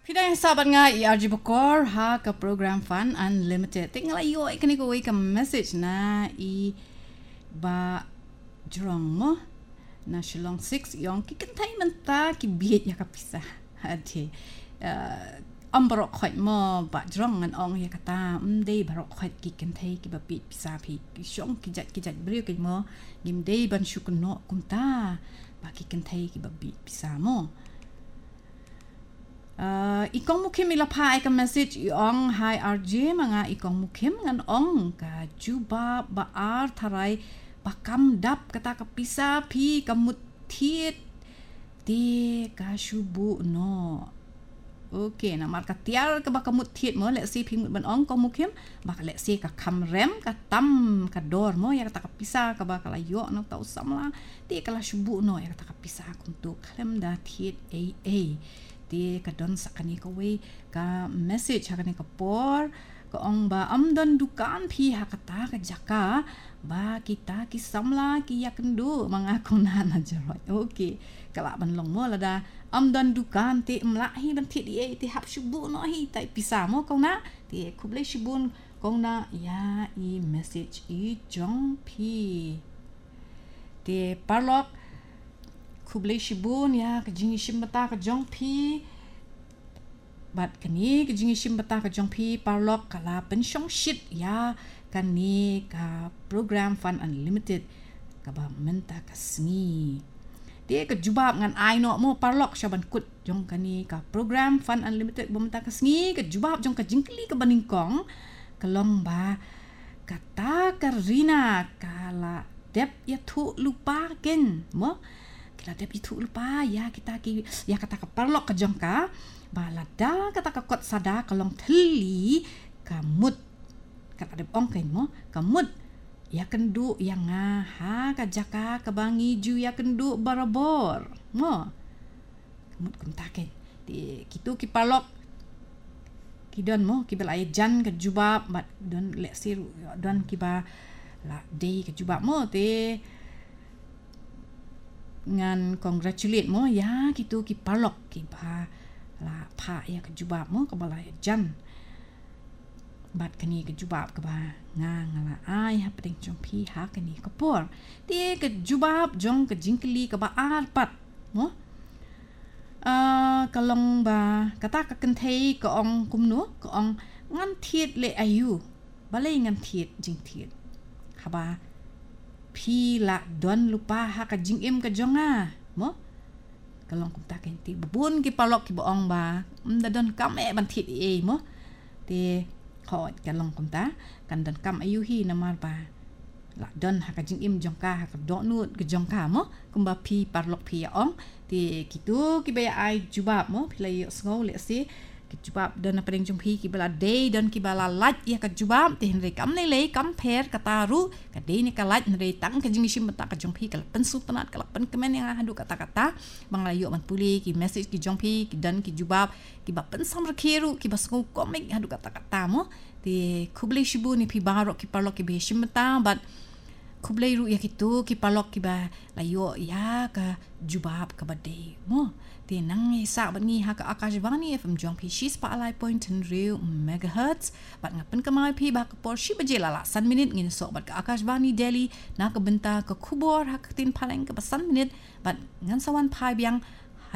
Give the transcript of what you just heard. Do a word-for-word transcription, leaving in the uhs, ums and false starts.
Kita yang sahabat nga I R G Bokor ha ke program Fun Unlimited. Tinggal ayo ikan iko ke message na I ba jurong mo na Shillong six yung kikantay man ta ki biit ya kapisa. Hadi uh, am barok khwat mo ba jurong ngan ong ya kata um dei barok khwat kikantay ki ba biit pisa phi ki shong ki jat ki jat brio ki mo gim dei ban shukun no kumta ba kikantay ki ba biit pisa mo. Uh, ikong mukim ilapa ika message iong hi R J mga ikong mukim ngan ong ka juba baar taray bakam dap kata kapisa pi kamut tiet di ka shubu no. Okay, na marka tiar ka bakamut tiet mo let's see pi mut ban ong kong mukim baka let's see ka kamrem ka tam ka dor mo ya kata kapisa ka baka layo no tau samla di kala shubu no ya kata kapisa kuntuk klem da tiet a a di kadon sakani ka way ka message hakani ka por ka ong ba amdan dukan pi hakata ka jaka ba kita ki samla ki yakendu mga kunan ajarot. Okay, kala ban long mo lada amdan dukan ti mlahi ban ti di ti hap shubu no hi tai pisa mo kong na ti kuble shibun kong na ya I message I jong pi ti parlok kublai shibun ya kejingi shimbata ke jongpi bat kani kejingi shimbata ke jongpi parlok kala pensyong shit ya kani ka program Fun Unlimited ka ba menta kasngi dia ke jubab ngan ai no mo parlok syaban kut jong kani ka program Fun Unlimited ba menta kasngi ke jubab jong ka jingkli ke baningkong kelong ba kata karina kala dep ya tu lupa ken mo kila dep itu lupa ya kita ki ya kata ka parlok ka jongka balada kata ka kot sada kalong theli kamut kata dep ong kain mo kamut ya kendu yang ha ka jaka ka bangi ju ya kendu barabor mo kamut kuntaken di kitu ki parlok kidon mo ki bel ay jan ka jubab bat don leksir don ki ba la day ka jubab mo te ngan congratulate mo ya gitu ki parlok ki ba la pa ya ke jubab mo ke balai jan bat kani ke jubab ke ba nga ngala ai ha peding jong pi ha kani ke por ti ke jubab jong ke jingkli ke ba arpat mo uh, kalong ba kata ka kenthei ke ong kumno ke ong ngan thiet le ayu balai ngan thiet jing thiet ha ba pi la don lupa ha ka jing im ka jonga mo kalong kum ta ken ti bubun ki palok ki boong ba da don kam e ban thit e mo ti khot kalong kum ta kan don kam ayu hi na mar ba la don ha ka jing im jongka ha ka do nut ke jongka mo kum ba pi parlok pi ya ong ti kitu ki ba ai jubab mo pi la yo sngo le si ki jubab don na pedeng jong pi ki bala day don ki bala lat ya ka jubab ti henre kam ne le kam per kataru ka day ni ka lat henre tang ka jing sim ta ka jong pi kala pensu penat kala pen kemen yang hadu kata-kata banglayo man puli ki message ki jong pi ki dan ki jubab ki ba pen sam rakhiru ki ba sko komik hadu kata-kata mo ti kublai shibu ni pi barok ki parlok ki be sim ta but kublai ru ya kitu ki parlok ki ba layo ya ka jubab ka ba day mo ti nang isa bangi ha ka Akashvani F M jong pi shis pa alai point ten riu megahertz bat ngapen ka mai pi ba ka por shi baje lala san minute ngin so bat ka Akashvani Delhi na ka benta ka kubor ha ka tin paleng ka san minute bat ngan sawan pai biang